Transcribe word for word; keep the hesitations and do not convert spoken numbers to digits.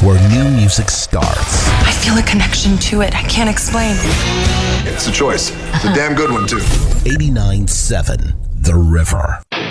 where new music starts. I feel a connection to it. I can't explain. It's a choice. It's a damn good one, too. eighty-nine seven The River.